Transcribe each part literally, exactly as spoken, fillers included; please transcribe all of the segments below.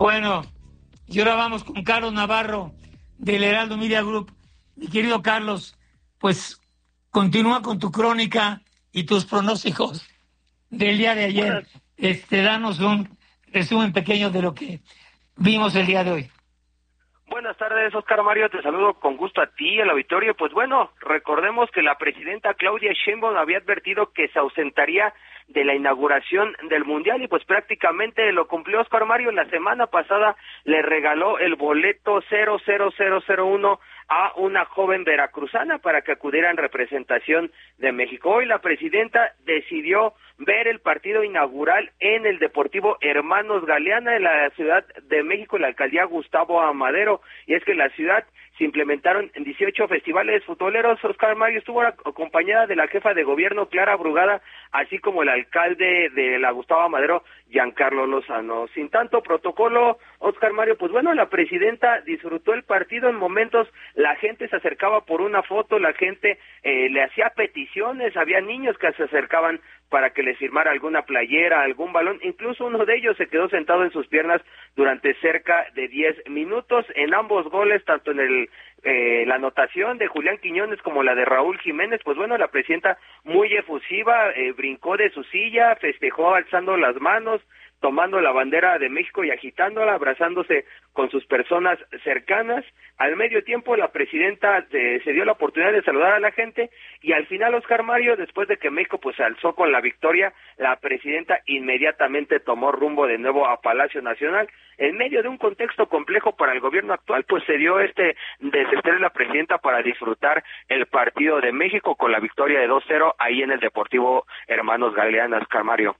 Bueno, y ahora vamos con Carlos Navarro del Heraldo Media Group. Mi querido Carlos, pues continúa con tu crónica y tus pronósticos del día de ayer. Buenas. Este, danos un resumen pequeño de lo que vimos el día de hoy. Buenas tardes, Oscar Mario, te saludo con gusto a ti, al auditorio. Pues bueno, recordemos que la presidenta Claudia Sheinbaum había advertido que se ausentaría de la inauguración del Mundial y pues prácticamente lo cumplió. Oscar Mario, la semana pasada le regaló el boleto cero cero cero cero uno a una joven veracruzana para que acudiera en representación de México. Hoy la presidenta decidió ver el partido inaugural en el Deportivo Hermanos Galeana en la Ciudad de México, en la alcaldía Gustavo Amadero, y es que en la ciudad se implementaron dieciocho festivales futboleros. Oscar Mario estuvo acompañada de la jefa de gobierno Clara Brugada, así como el alcalde de la Gustavo Amadero, Giancarlo Lozano. Sin tanto protocolo, Oscar Mario, pues bueno, la presidenta disfrutó el partido. En momentos la gente se acercaba por una foto, la gente eh, le hacía peticiones, había niños que se acercaban para que les firmara alguna playera, algún balón, incluso uno de ellos se quedó sentado en sus piernas durante cerca de diez minutos. En ambos goles, tanto en el eh, la anotación de Julián Quiñones como la de Raúl Jiménez, pues bueno, la presidenta muy efusiva, eh, brincó de su silla, festejó alzando las manos, tomando la bandera de México y agitándola, abrazándose con sus personas cercanas. Al medio tiempo la presidenta eh, se dio la oportunidad de saludar a la gente y al final, Oscar Mario, después de que México pues se alzó con la victoria, la presidenta inmediatamente tomó rumbo de nuevo a Palacio Nacional. En medio de un contexto complejo para el gobierno actual, pues se dio este desespero de la presidenta para disfrutar el partido de México con la victoria de dos cero ahí en el Deportivo Hermanos Galeana, Oscar Mario.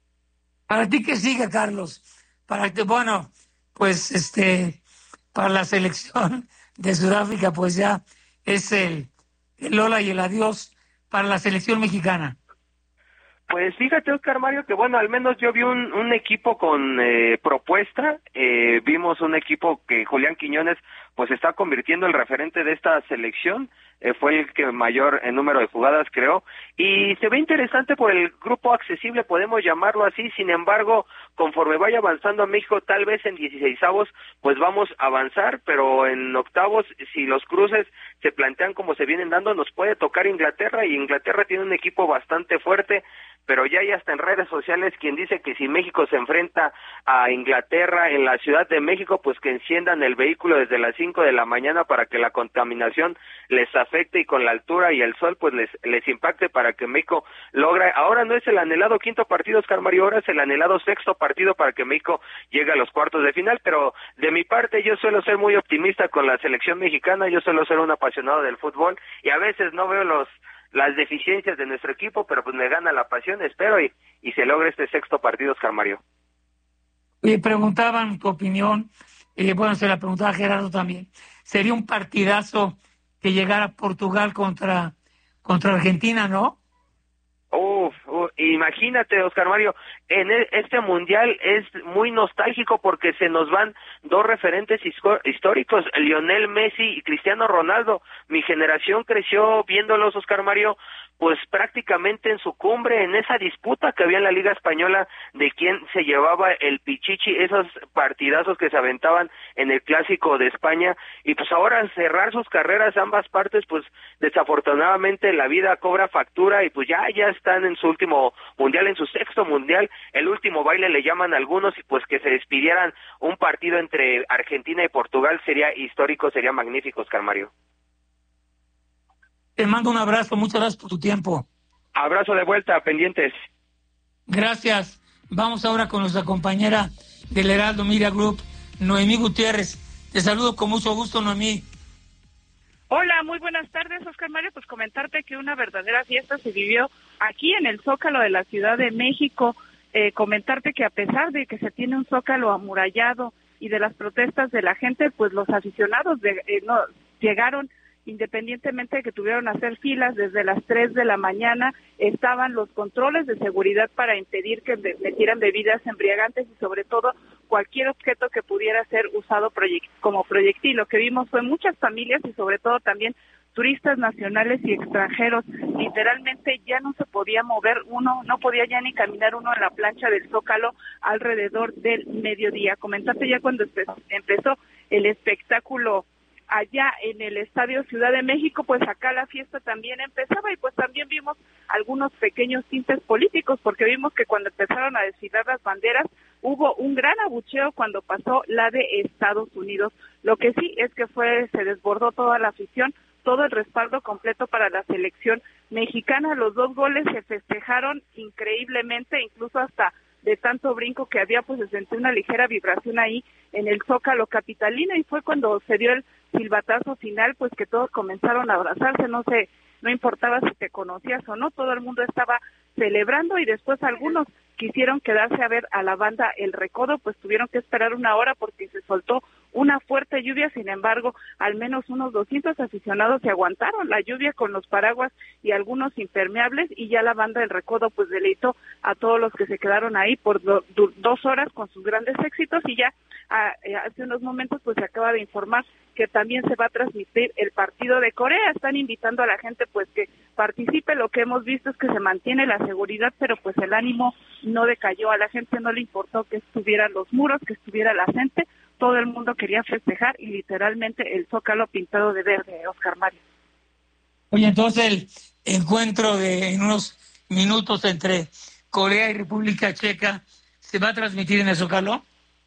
Para ti, ¿qué sigue, Carlos? Para que, bueno, pues este, para la selección de Sudáfrica, pues ya es el, el hola y el adiós para la selección mexicana. Pues fíjate, Oscar Mario, que bueno, al menos yo vi un, un equipo con eh, propuesta, eh, vimos un equipo que Julián Quiñones pues está convirtiendo el referente de esta selección, eh, fue el que mayor en número de jugadas creó, y se ve interesante por el grupo accesible, podemos llamarlo así. Sin embargo, conforme vaya avanzando a México, tal vez en dieciseisavos, pues vamos a avanzar, pero en octavos, si los cruces se plantean como se vienen dando, nos puede tocar Inglaterra, y Inglaterra tiene un equipo bastante fuerte, pero ya hay hasta en redes sociales quien dice que si México se enfrenta a Inglaterra en la Ciudad de México, pues que enciendan el vehículo desde las cinco de la mañana para que la contaminación les afecte y con la altura y el sol pues les les impacte para que México logre. Ahora no es el anhelado quinto partido, Oscar Mario, ahora es el anhelado sexto partido para que México llegue a los cuartos de final, pero de mi parte yo suelo ser muy optimista con la selección mexicana, yo suelo ser un apasionado del fútbol y a veces no veo los las deficiencias de nuestro equipo, pero pues me gana la pasión, espero y, y se logre este sexto partido, Oscar Mario. Me preguntaban tu opinión, eh, bueno, se la preguntaba a Gerardo también, sería un partidazo que llegara Portugal contra, contra Argentina, ¿no? Uf, uf, imagínate, Oscar Mario, en el, este mundial es muy nostálgico porque se nos van dos referentes históricos, Lionel Messi y Cristiano Ronaldo. Mi generación creció viéndolos, Oscar Mario, pues prácticamente en su cumbre, en esa disputa que había en la Liga Española de quién se llevaba el pichichi, esos partidazos que se aventaban en el Clásico de España, y pues ahora cerrar sus carreras ambas partes, pues desafortunadamente la vida cobra factura y pues ya, ya están en su último mundial, en su sexto mundial, el último baile le llaman algunos, y pues que se despidieran un partido entre Argentina y Portugal sería histórico, sería magnífico, Oscar Mario. Te mando un abrazo, muchas gracias por tu tiempo. Abrazo de vuelta, pendientes. Gracias. Vamos ahora con nuestra compañera del Heraldo Media Group, Noemí Gutiérrez. Te saludo con mucho gusto, Noemí. Hola, muy buenas tardes, Oscar Mario. Pues comentarte que una verdadera fiesta se vivió aquí en el Zócalo de la Ciudad de México. Eh, comentarte que a pesar de que se tiene un Zócalo amurallado y de las protestas de la gente, pues los aficionados de, eh, no, llegaron, independientemente de que tuvieron que hacer filas desde las tres de la mañana, estaban los controles de seguridad para impedir que metieran bebidas embriagantes y sobre todo cualquier objeto que pudiera ser usado proyect- como proyectil. Lo que vimos fue muchas familias y sobre todo también turistas nacionales y extranjeros. Literalmente ya no se podía mover uno, no podía ya ni caminar uno en la plancha del Zócalo alrededor del mediodía. Comentaste ya cuando empezó el espectáculo allá en el Estadio Ciudad de México, pues acá la fiesta también empezaba y pues también vimos algunos pequeños tintes políticos, porque vimos que cuando empezaron a desfilar las banderas hubo un gran abucheo cuando pasó la de Estados Unidos. Lo que sí es que fue, se desbordó toda la afición, todo el respaldo completo para la selección mexicana. Los dos goles se festejaron increíblemente, incluso hasta de tanto brinco que había, pues se sentía una ligera vibración ahí en el Zócalo capitalino, y fue cuando se dio el silbatazo final, pues que todos comenzaron a abrazarse, no sé, no importaba si te conocías o no, todo el mundo estaba celebrando, y después algunos quisieron quedarse a ver a la banda El Recodo, pues tuvieron que esperar una hora porque se soltó una fuerte lluvia. Sin embargo, al menos unos doscientos aficionados se aguantaron la lluvia con los paraguas y algunos impermeables, y ya la banda El Recodo pues deleitó a todos los que se quedaron ahí por do, do, dos horas con sus grandes éxitos. Y ya a, hace unos momentos pues se acaba de informar que también se va a transmitir el partido de Corea. Están invitando a la gente pues que participe. Lo que hemos visto es que se mantiene la seguridad, pero pues el ánimo no decayó. A la gente no le importó que estuvieran los muros, que estuviera la gente. Todo el mundo quería festejar y literalmente el Zócalo pintado de verde, Oscar Mario. Oye, entonces el encuentro de en unos minutos entre Corea y República Checa se va a transmitir en el Zócalo.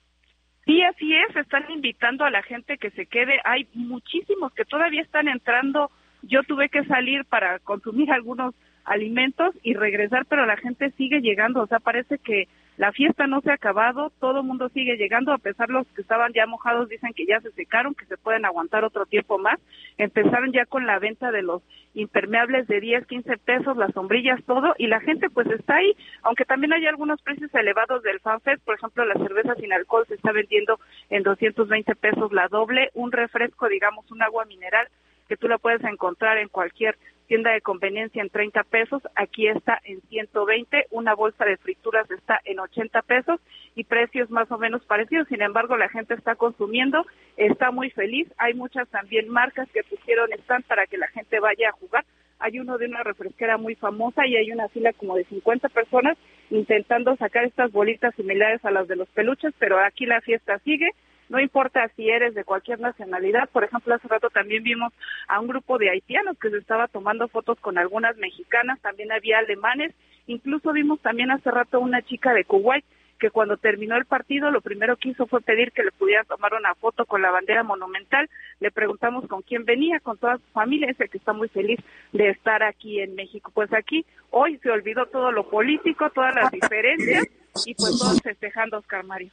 Sí, así es, están invitando a la gente que se quede. Hay muchísimos que todavía están entrando. Yo tuve que salir para consumir algunos alimentos y regresar, pero la gente sigue llegando. O sea, parece que la fiesta no se ha acabado, todo el mundo sigue llegando, a pesar de los que estaban ya mojados dicen que ya se secaron, que se pueden aguantar otro tiempo más. Empezaron ya con la venta de los impermeables de diez, quince pesos, las sombrillas, todo, y la gente pues está ahí, aunque también hay algunos precios elevados del FanFest. Por ejemplo, la cerveza sin alcohol se está vendiendo en doscientos veinte pesos la doble, un refresco, digamos, un agua mineral, que tú la puedes encontrar en cualquier tienda de conveniencia en treinta pesos, aquí está en ciento veinte, una bolsa de frituras está en ochenta pesos y precios más o menos parecidos. Sin embargo, la gente está consumiendo, está muy feliz. Hay muchas también marcas que pusieron stand para que la gente vaya a jugar. Hay uno de una refresquera muy famosa y hay una fila como de cincuenta personas intentando sacar estas bolitas similares a las de los peluches, pero aquí la fiesta sigue. No importa si eres de cualquier nacionalidad. Por ejemplo, hace rato también vimos a un grupo de haitianos que se estaba tomando fotos con algunas mexicanas, también había alemanes, incluso vimos también hace rato una chica de Kuwait que cuando terminó el partido lo primero que hizo fue pedir que le pudieran tomar una foto con la bandera monumental. Le preguntamos con quién venía, con toda su familia, dice que está muy feliz de estar aquí en México. Pues aquí hoy se olvidó todo lo político, todas las diferencias y pues todos festejando, Oscar Mario.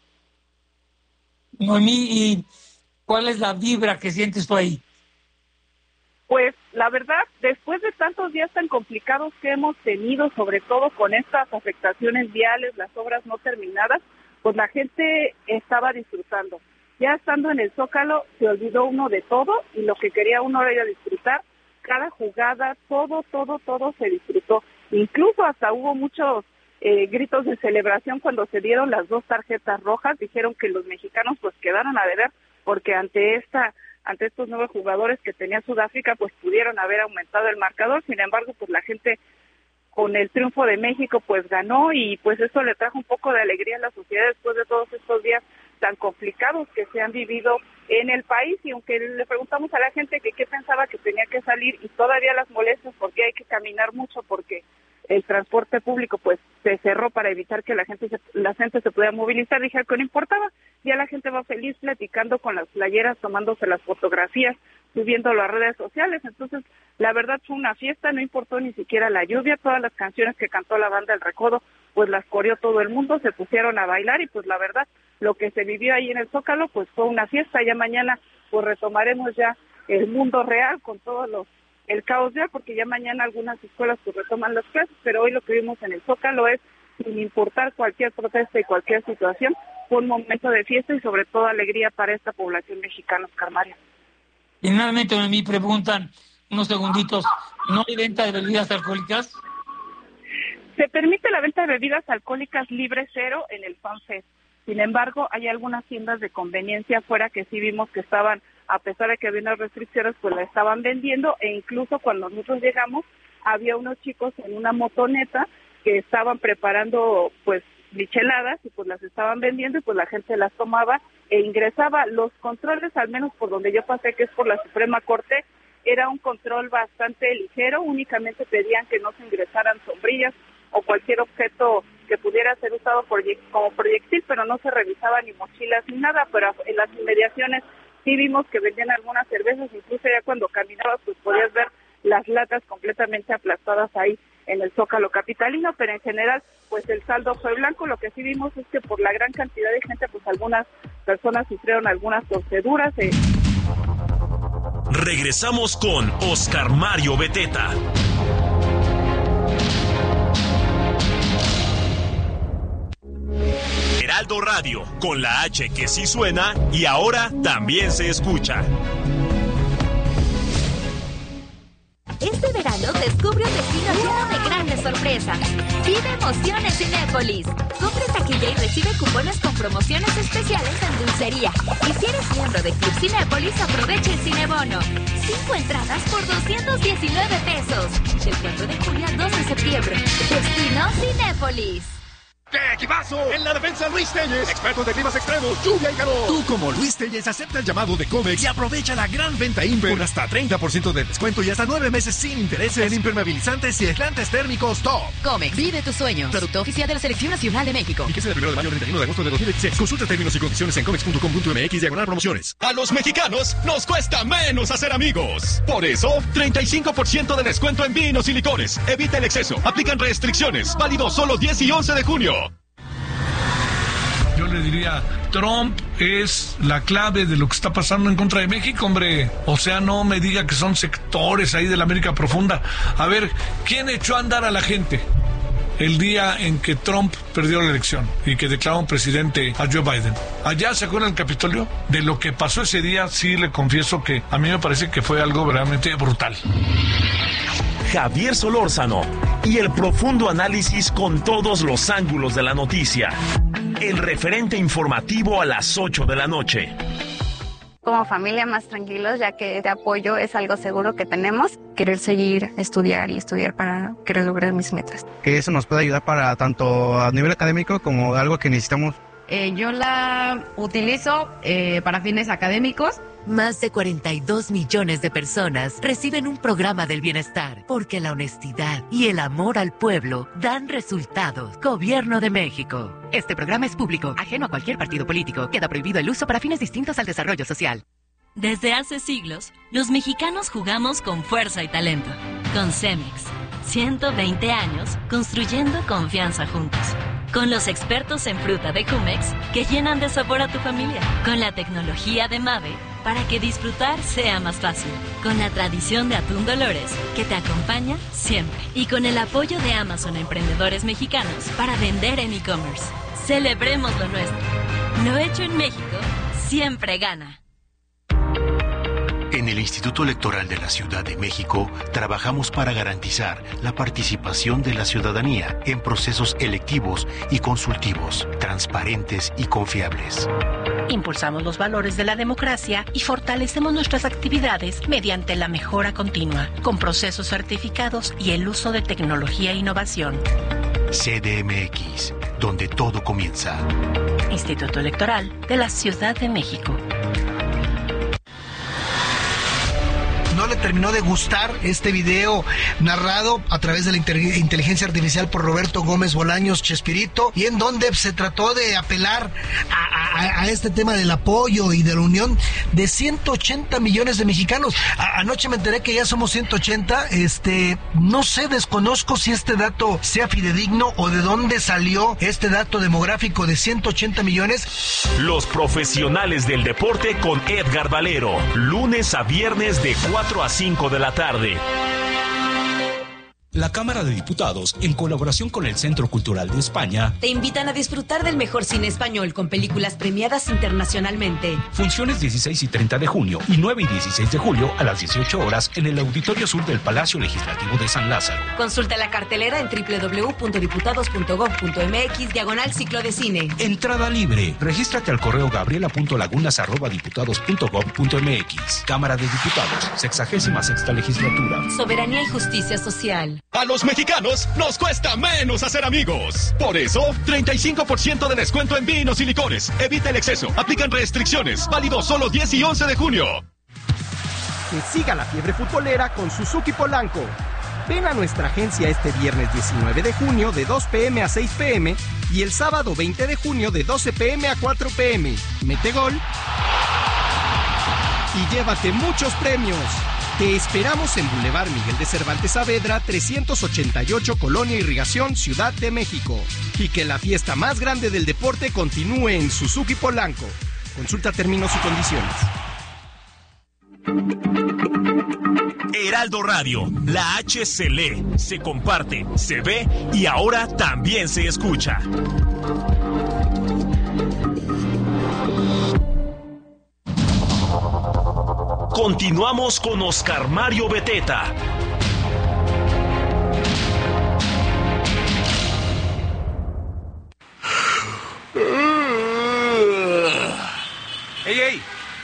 Noemí, ¿y cuál es la vibra que sientes tú ahí? Pues la verdad, después de tantos días tan complicados que hemos tenido, sobre todo con estas afectaciones viales, las obras no terminadas, pues la gente estaba disfrutando. Ya estando en el Zócalo, se olvidó uno de todo y lo que quería uno era disfrutar. Cada jugada, todo, todo, todo se disfrutó. Incluso hasta hubo muchos Eh, gritos de celebración cuando se dieron las dos tarjetas rojas. Dijeron que los mexicanos pues quedaron a deber porque ante esta ante estos nueve jugadores que tenía Sudáfrica pues pudieron haber aumentado el marcador. Sin embargo, pues la gente con el triunfo de México pues ganó y pues eso le trajo un poco de alegría a la sociedad después de todos estos días tan complicados que se han vivido en el país. Y aunque le preguntamos a la gente que qué pensaba que tenía que salir y todavía las molestias porque hay que caminar mucho porque el transporte público pues se cerró para evitar que la gente se, la gente se pudiera movilizar, dije que no importaba, ya la gente va feliz platicando con las playeras, tomándose las fotografías, subiéndolo a redes sociales. Entonces la verdad fue una fiesta, no importó ni siquiera la lluvia, todas las canciones que cantó la banda El Recodo pues las coreó todo el mundo, se pusieron a bailar y pues la verdad lo que se vivió ahí en el Zócalo pues fue una fiesta. Ya mañana pues retomaremos ya el mundo real con todos los el caos ya, porque ya mañana algunas escuelas pues retoman las clases, pero hoy lo que vimos en el Zócalo es, sin importar cualquier protesta y cualquier situación, fue un momento de fiesta y sobre todo alegría para esta población mexicana, Oscar Mario. Finalmente, a mí preguntan unos segunditos, ¿no hay venta de bebidas alcohólicas? Se permite la venta de bebidas alcohólicas libre cero en el FanFest. Sin embargo, hay algunas tiendas de conveniencia afuera que sí vimos que estaban, a pesar de que había unas restricciones, pues la estaban vendiendo, e incluso cuando nosotros llegamos, había unos chicos en una motoneta que estaban preparando, pues, micheladas, y pues las estaban vendiendo, y pues la gente las tomaba e ingresaba. Los controles, al menos por donde yo pasé, que es por la Suprema Corte, era un control bastante ligero, únicamente pedían que no se ingresaran sombrillas o cualquier objeto que pudiera ser usado como proyectil, pero no se revisaba ni mochilas ni nada. Pero en las inmediaciones sí vimos que vendían algunas cervezas, incluso ya cuando caminabas pues podías ver las latas completamente aplastadas ahí en el Zócalo capitalino, pero en general pues el saldo fue blanco. Lo que sí vimos es que por la gran cantidad de gente pues algunas personas sufrieron algunas torceduras. Eh. Regresamos con Oscar Mario Beteta. Heraldo Radio, con la H que sí suena y ahora también se escucha. Este verano descubre un destino lleno de grandes sorpresas. Vive emociones Cinépolis. Compra taquilla y recibe cupones con promociones especiales en dulcería. Y si eres miembro de Club Cinépolis, aprovecha el Cinebono. Cinco entradas por doscientos diecinueve pesos. Del cuatro de julio al dos de septiembre. Destino Cinépolis. ¡Qué equipazo! En la defensa Luis Telles, expertos de climas extremos, lluvia y calor. Tú, como Luis Telles, acepta el llamado de Comex y aprovecha la gran venta Imper con hasta treinta por ciento de descuento y hasta nueve meses sin intereses en impermeabilizantes y aislantes térmicos top. Comex, vive tus sueños. Producto oficial de la Selección Nacional de México. Fíjese del primero de mayo al treinta y uno de agosto de dos mil dieciséis. Consulta términos y condiciones en comex punto com punto m x diagonal promociones. A los mexicanos nos cuesta menos hacer amigos. Por eso, treinta y cinco por ciento de descuento en vinos y licores. Evita el exceso. Aplican restricciones. Válido solo diez y once de junio. Yo le diría, Trump es la clave de lo que está pasando en contra de México, hombre. O sea, no me diga que son sectores ahí de la América Profunda. A ver, ¿quién echó a andar a la gente el día en que Trump perdió la elección y que declaró un presidente a Joe Biden? Allá, ¿se acuerdan del Capitolio? De lo que pasó ese día, sí le confieso que a mí me parece que fue algo verdaderamente brutal. Javier Solórzano y el profundo análisis con todos los ángulos de la noticia. El referente informativo a las ocho de la noche. Como familia más tranquilos, ya que este apoyo es algo seguro que tenemos. Querer seguir, estudiar y estudiar para querer lograr mis metas. Que eso nos puede ayudar para tanto a nivel académico como algo que necesitamos. Eh, yo la utilizo eh, para fines académicos. Más de cuarenta y dos millones de personas reciben un programa del bienestar porque la honestidad y el amor al pueblo dan resultados. Gobierno de México. Este programa es público, ajeno a cualquier partido político. Queda prohibido el uso para fines distintos al desarrollo social. Desde hace siglos, los mexicanos jugamos con fuerza y talento. Con Cemex. ciento veinte años construyendo confianza juntos. Con los expertos en fruta de Cumex que llenan de sabor a tu familia. Con la tecnología de Mave para que disfrutar sea más fácil. Con la tradición de Atún Dolores que te acompaña siempre. Y con el apoyo de Amazon a emprendedores mexicanos para vender en e-commerce. Celebremos lo nuestro. Lo hecho en México siempre gana. En el Instituto Electoral de la Ciudad de México trabajamos para garantizar la participación de la ciudadanía en procesos electivos y consultivos, transparentes y confiables. Impulsamos los valores de la democracia y fortalecemos nuestras actividades mediante la mejora continua, con procesos certificados y el uso de tecnología e innovación. C D M X, donde todo comienza. Instituto Electoral de la Ciudad de México. No le terminó de gustar este video narrado a través de la inteligencia artificial por Roberto Gómez Bolaños Chespirito, y en donde se trató de apelar a, a, a este tema del apoyo y de la unión de ciento ochenta millones de mexicanos. A, anoche me enteré que ya somos ciento ochenta. Este, no sé, desconozco si este dato sea fidedigno o de dónde salió este dato demográfico de ciento ochenta millones. Los profesionales del deporte con Edgar Valero, lunes a viernes de cuatro a cinco de la tarde. La Cámara de Diputados, en colaboración con el Centro Cultural de España, te invitan a disfrutar del mejor cine español con películas premiadas internacionalmente. Funciones dieciséis y treinta de junio y nueve y dieciséis de julio a las dieciocho horas en el Auditorio Sur del Palacio Legislativo de San Lázaro. Consulta la cartelera en doble u doble u doble u punto diputados punto gob punto eme equis diagonal ciclo de cine. Entrada libre. Regístrate al correo gabriela punto lagunas arroba diputados punto gob punto eme equis. Cámara de Diputados, sexagésima sexta legislatura. Soberanía y justicia social. A los mexicanos nos cuesta menos hacer amigos. Por eso, treinta y cinco por ciento de descuento en vinos y licores. Evita el exceso. Aplican restricciones. Válido solo diez y once de junio. Que siga la fiebre futbolera con Suzuki Polanco. Ven a nuestra agencia este viernes diecinueve de junio de dos pm a seis pm y el sábado veinte de junio de doce pm a cuatro pm. Mete gol y llévate muchos premios. Te esperamos en Boulevard Miguel de Cervantes Saavedra, trescientos ochenta y ocho, Colonia Irrigación, Ciudad de México. Y que la fiesta más grande del deporte continúe en Suzuki Polanco. Consulta términos y condiciones. Heraldo Radio, la H se lee, se comparte, se ve y ahora también se escucha. Continuamos con Oscar Mario Beteta. ¡Ey, ey!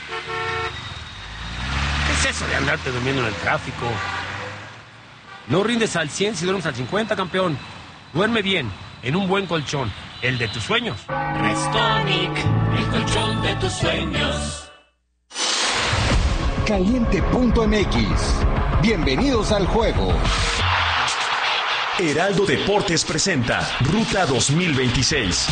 ¿Qué es eso de andarte durmiendo en el tráfico? No rindes al cien si duermes al cincuenta, campeón. Duerme bien, en un buen colchón, el de tus sueños. Restonic, el colchón de tus sueños. Caliente punto eme equis. Bienvenidos al juego. Heraldo Deportes presenta Ruta dos mil veintiséis.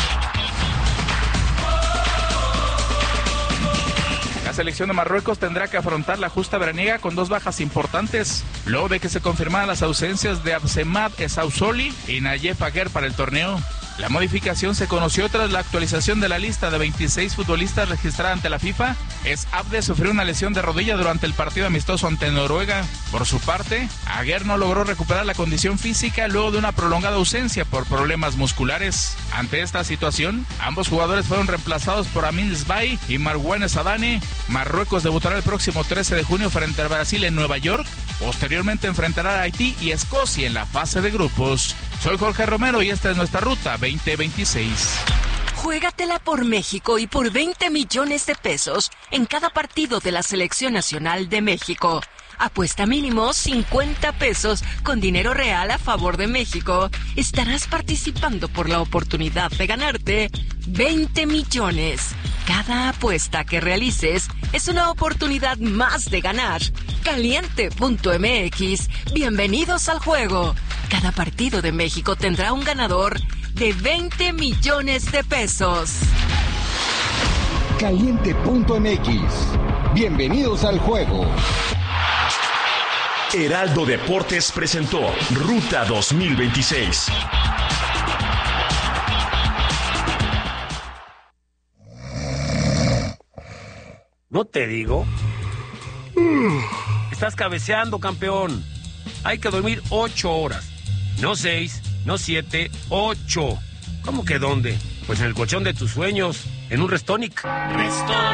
La selección de Marruecos tendrá que afrontar la justa veraniega con dos bajas importantes, luego de que se confirmaran las ausencias de Absemad Essaouzoli y Nayef Aguer para el torneo. La modificación se conoció tras la actualización de la lista de veintiséis futbolistas registrada ante la FIFA. Es Abde sufrió una lesión de rodilla durante el partido amistoso ante Noruega. Por su parte, Aguer no logró recuperar la condición física luego de una prolongada ausencia por problemas musculares. Ante esta situación, ambos jugadores fueron reemplazados por Amin Sbai y Marwan Sadane. Marruecos debutará el próximo trece de junio frente a Brasil en Nueva York. Posteriormente enfrentará a Haití y Escocia en la fase de grupos. Soy Jorge Romero y esta es nuestra Ruta veinte veintiséis. Juégatela por México y por veinte millones de pesos en cada partido de la Selección Nacional de México. Apuesta mínimo cincuenta pesos con dinero real a favor de México. Estarás participando por la oportunidad de ganarte veinte millones. Cada apuesta que realices es una oportunidad más de ganar. Caliente punto eme equis. Bienvenidos al juego. Cada partido de México tendrá un ganador de veinte millones de pesos. Caliente punto eme equis. Bienvenidos al juego. Heraldo Deportes presentó Ruta dos mil veintiséis. ¿No te digo? Estás cabeceando, campeón. Hay que dormir ocho horas. No seis, no siete, ocho. ¿Cómo que dónde? Pues en el colchón de tus sueños, en un Restonic. Restonic.